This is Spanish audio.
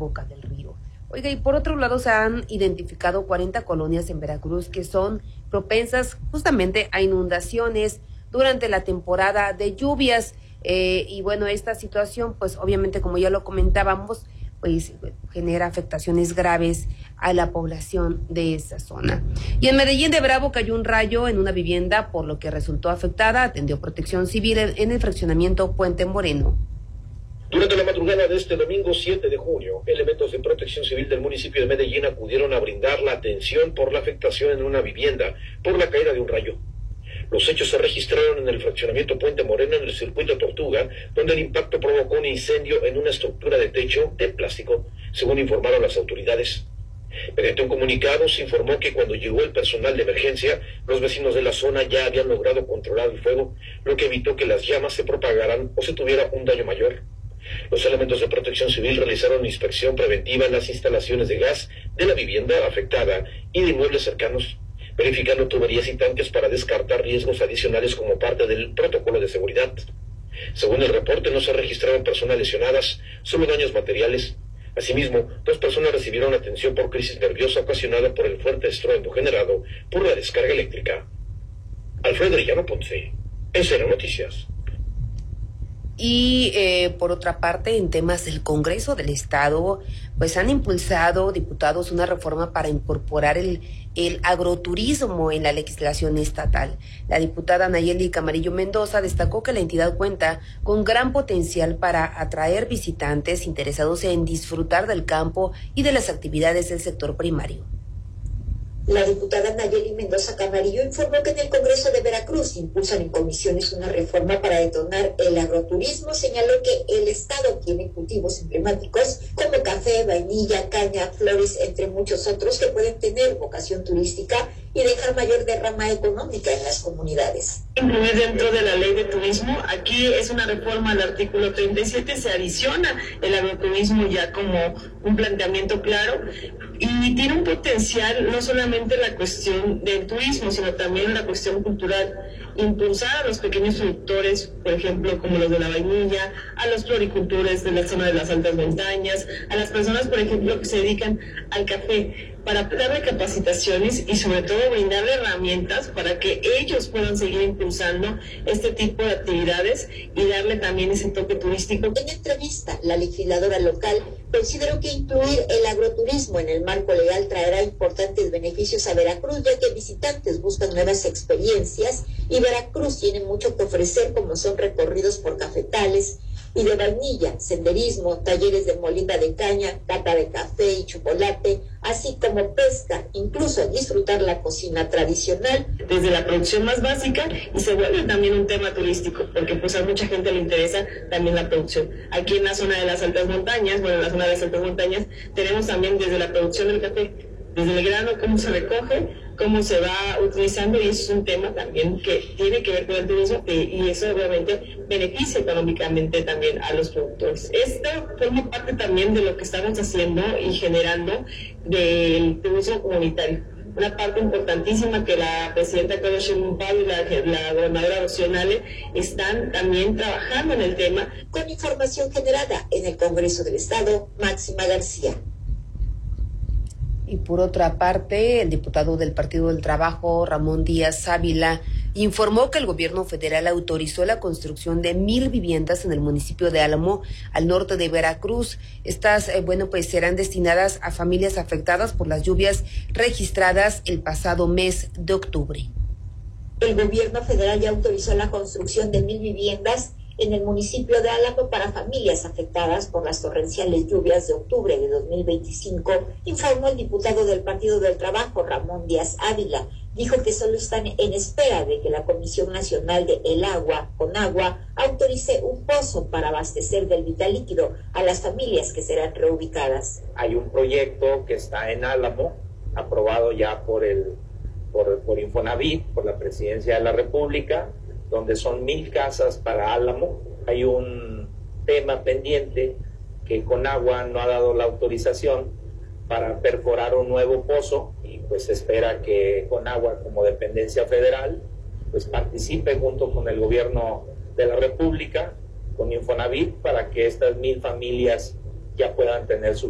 boca del río. Oiga, y por otro lado se han identificado 40 colonias en Veracruz que son propensas justamente a inundaciones durante la temporada de lluvias. Y bueno, esta situación, pues obviamente, como ya lo comentábamos, pues genera afectaciones graves a la población de esa zona. Y en Medellín de Bravo cayó un rayo en una vivienda, por lo que resultó afectada. Atendió Protección Civil en el fraccionamiento Puente Moreno. Durante la madrugada de este domingo 7 de junio, elementos de Protección Civil del municipio de Medellín acudieron a brindar la atención por la afectación en una vivienda por la caída de un rayo. Los hechos se registraron en el fraccionamiento Puente Moreno en el circuito Tortuga, donde el impacto provocó un incendio en una estructura de techo de plástico, según informaron las autoridades. Mediante un comunicado se informó que cuando llegó el personal de emergencia, los vecinos de la zona ya habían logrado controlar el fuego, lo que evitó que las llamas se propagaran o se tuviera un daño mayor. Los elementos de Protección Civil realizaron inspección preventiva en las instalaciones de gas de la vivienda afectada y de inmuebles cercanos, verificando tuberías y tanques para descartar riesgos adicionales como parte del protocolo de seguridad. Según el reporte, no se registraron personas lesionadas, solo daños materiales. Asimismo, 2 personas recibieron atención por crisis nerviosa ocasionada por el fuerte estruendo generado por la descarga eléctrica. Alfredo Arellano Ponce, SR Noticias. Y por otra parte, en temas del Congreso del Estado, pues han impulsado diputados una reforma para incorporar el agroturismo en la legislación estatal. La diputada Nayeli Camarillo Mendoza destacó que la entidad cuenta con gran potencial para atraer visitantes interesados en disfrutar del campo y de las actividades del sector primario. La diputada Nayeli Mendoza Camarillo informó que en el Congreso de Veracruz impulsan en comisiones una reforma para detonar el agroturismo. Señaló que el Estado tiene cultivos emblemáticos como café, vainilla, caña, flores, entre muchos otros que pueden tener vocación turística y dejar mayor derrama económica en las comunidades. Incluir dentro de la ley de turismo, aquí es una reforma al artículo 37, se adiciona el agroturismo ya como un planteamiento claro y tiene un potencial no solamente la cuestión del turismo, sino también la cuestión cultural. Impulsar a los pequeños productores, por ejemplo, como los de la vainilla, a los floricultores de la zona de las altas montañas, a las personas, por ejemplo, que se dedican al café, para darle capacitaciones y sobre todo brindarle herramientas para que ellos puedan seguir impulsando este tipo de actividades y darle también ese toque turístico. En entrevista, la legisladora local consideró que incluir el agroturismo en el marco legal traerá importantes beneficios a Veracruz, ya que visitantes buscan nuevas experiencias y Veracruz tiene mucho que ofrecer, como son recorridos por cafetales y de vainilla, senderismo, talleres de molida de caña, cata de café y chocolate, así como pesca, incluso disfrutar la cocina tradicional. Desde la producción más básica y se vuelve también un tema turístico, porque pues a mucha gente le interesa también la producción. Aquí en la zona de las altas montañas, en la zona de las altas montañas, tenemos también desde la producción del café, desde el grano, cómo se recoge, cómo se va utilizando, y eso es un tema también que tiene que ver con el turismo y eso obviamente beneficia económicamente también a los productores. Esto forma parte también de lo que estamos haciendo y generando del turismo comunitario. Una parte importantísima que la presidenta Claudia Sheinbaum y la gobernadora Rocío Nale están también trabajando en el tema. Con información generada en el Congreso del Estado, Máxima García. Y por otra parte, el diputado del Partido del Trabajo, Ramón Díaz Ávila, informó que el gobierno federal autorizó la construcción de 1,000 viviendas en el municipio de Álamo, al norte de Veracruz. Estas, pues serán destinadas a familias afectadas por las lluvias registradas el pasado mes de octubre. El gobierno federal ya autorizó la construcción de 1,000 viviendas en el municipio de Álamo para familias afectadas por las torrenciales lluvias de octubre de 2025, informó el diputado del Partido del Trabajo, Ramón Díaz Ávila. Dijo que solo están en espera de que la Comisión Nacional de El Agua, CONAGUA, autorice un pozo para abastecer del vital líquido a las familias que serán reubicadas. Hay un proyecto que está en Álamo, aprobado ya por Infonavit, por la Presidencia de la República, donde son 1,000 casas para Álamo. Hay un tema pendiente que Conagua no ha dado la autorización para perforar un nuevo pozo y pues se espera que Conagua, como dependencia federal, pues participe junto con el gobierno de la República, con Infonavit, para que estas 1,000 familias ya puedan tener su